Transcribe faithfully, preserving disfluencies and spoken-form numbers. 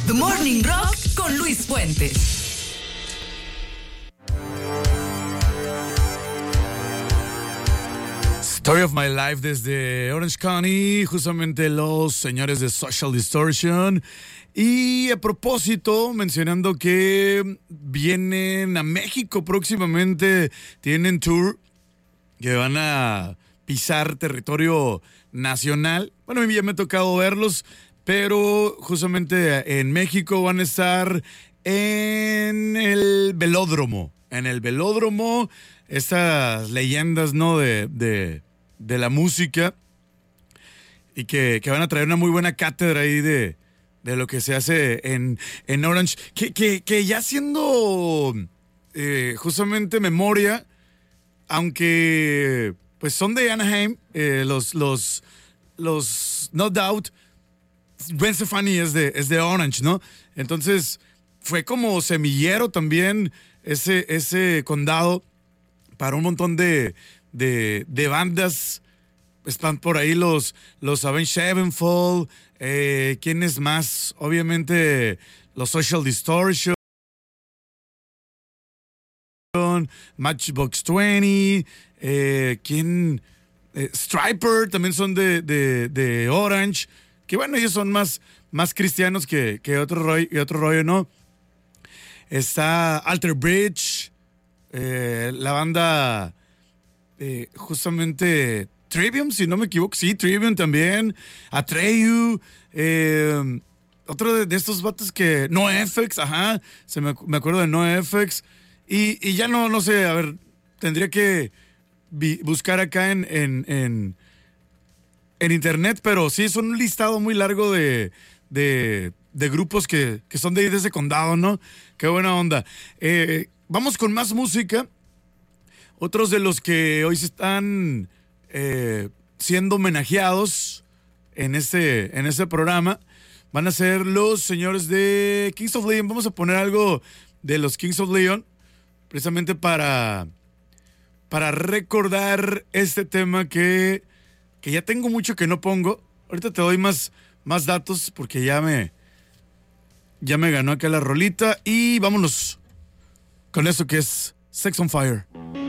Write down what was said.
The Morning Rock con Luis Fuentes. Story of My Life desde Orange County, justamente los señores de Social Distortion. Y a propósito, mencionando que vienen a México próximamente, tienen tour que van a pisar territorio nacional. Bueno, a mí ya me ha tocado verlos, pero justamente en México van a estar en el Velódromo. En el Velódromo, estas leyendas, ¿no? De... de de la música y que, que van a traer una muy buena cátedra ahí de, de lo que se hace en, en Orange, que, que, que ya siendo eh, justamente memoria, aunque pues son de Anaheim, eh, los, los, los No Doubt, Gwen Stefani es de, es de Orange, ¿no? Entonces fue como semillero también ese, ese condado para un montón de De, de bandas. Están por ahí los, los Avenged Sevenfold, eh, ¿quiénes más? Obviamente los Social Distortion, Matchbox veinte, eh, ¿quién? Eh, Stryper también son de, de, de Orange, que bueno, ellos son más, más cristianos que, que otro rollo, que otro rollo, ¿no? Está Alter Bridge, eh, la banda... Eh, justamente Trivium, si no me equivoco, sí, Trivium también, Atreyu, eh, otro de, de estos vatos que, NoFX, ajá, se me, me acuerdo de NoFX, y, y ya no, no sé, a ver, tendría que vi, buscar acá en, en, en, en internet, pero sí, son un listado muy largo de, de, de grupos que, que son de ahí de ese condado, ¿no? Qué buena onda. Eh, vamos con más música. Otros de los que hoy se están eh, siendo homenajeados en este, en este programa van a ser los señores de Kings of Leon. Vamos a poner algo de los Kings of Leon, precisamente para, para recordar este tema que, que ya tengo mucho que no pongo. Ahorita te doy más, más datos porque ya me, ya me ganó acá la rolita. Y vámonos con eso que es Sex on Fire.